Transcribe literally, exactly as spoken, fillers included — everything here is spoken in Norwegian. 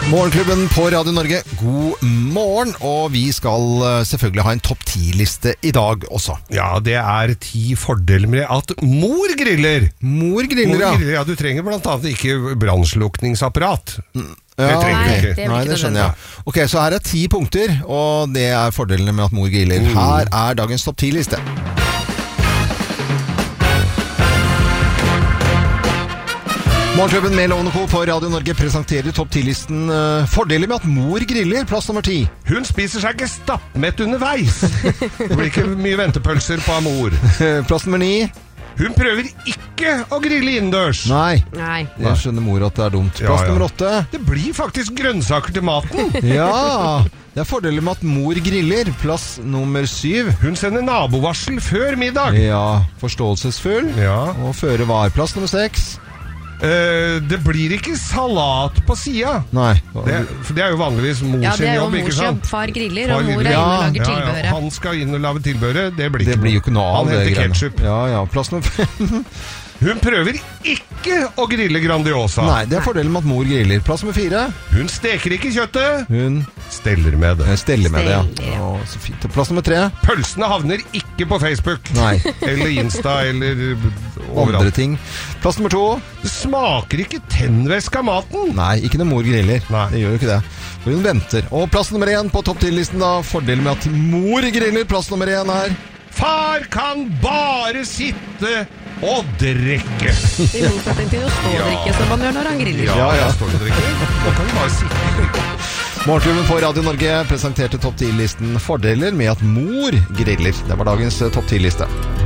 Morgenklubben på Radio Norge, god morgen, og vi skal selvfølgelig ha en topp ti-liste i dag også. Ja, det er ti fordeler med at mor griller. Mor griller, mor ja. griller, ja. Du trenger blant annet ikke brannslukningsapparat. Ja, det trenger okay. du ikke. Nei, det skjønner jeg. Ok, så her er ti punkter, og det er fordelene med at mor griller. Mm. Her er dagens topp ti-liste. Morgenklubben med Lovende Co. på Radio Norge presenterer topp ti-listen uh, fordeler med at mor griller, plass nummer ti. Hun spiser seg ikke stappmett underveis. Det blir ikke mye ventepølser på mor. Plass nummer ni. Hun prøver ikke å grille innendørs. Nei. Nei. Jeg skjønner mor at det er dumt. Plass Ja, ja. nummer åtte. Det blir faktisk grønnsaker til maten. Ja, det er fordeler med at mor griller. Plass nummer syv. Hun sender nabovarsel før middag. Ja, forståelsesfull. Ja. Og føre var. Plass nummer seks. Eh, det blir ikke salat på sida. Nei. Det, for det er jo vanligvis mor Ja, det sin er jo jobb, ikke mors sant? jobb. Far griller, Far og mor griller. er inne og Ja, lager Ja, tilbehøret. ja, han skal inn og lage tilbehøret. Det blir Det ikke blir jo ikke noe av Han det henter greiene. ketchup. Ja, ja. Plass nummer fem. Hun prøver ikke å grille Grandiosa. Nei, det er fordelen med at mor griller. Plass nummer fire. Hun steker ikke kjøttet. Hun Steller med det. steller med det, Steller, ja. ja. Å, så fint. Plass nummer tre. Pølsene havner ikke på Facebook. Nei. Eller Insta, eller Andre overalt. ting. Plass nummer to. Det smaker ikke tennvæske av maten. Nei, ikke når mor griller. Nei. Det gjør jo ikke det. For hun venter. Og plass nummer én på topp ti-listen da. Fordelen med at mor griller. Plass nummer én er Far kan bare sitte og drikke. I motsetning til å stå og Ja. drikke som han gjør når han griller. Ja, Ja, ja. jeg står og drikker. Nå kan du bare sitte og drikke. Morgenklubben på Radio Norge presenterte topp ti-listen fordeler med at mor griller. Det var dagens eh, topp ti-liste.